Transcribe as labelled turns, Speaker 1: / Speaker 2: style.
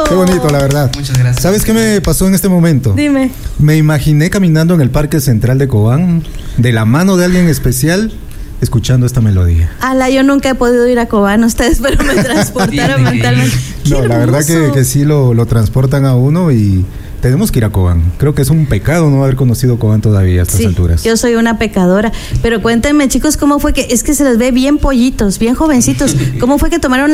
Speaker 1: Qué bonito, la verdad.
Speaker 2: Muchas gracias.
Speaker 1: ¿Sabes qué me pasó en este momento?
Speaker 3: Dime.
Speaker 1: Me imaginé caminando en el Parque Central de Cobán, de la mano de alguien especial, escuchando esta melodía.
Speaker 3: Ala, yo nunca he podido ir a Cobán, ustedes, pero me transportaron mentalmente.
Speaker 1: No, la verdad que sí lo transportan a uno y tenemos que ir a Cobán. Creo que es un pecado no haber conocido Cobán todavía a estas alturas.
Speaker 3: Yo soy una pecadora. Pero cuéntenme, chicos, ¿cómo fue que? Es que se les ve bien pollitos, bien jovencitos. ¿Cómo fue que tomaron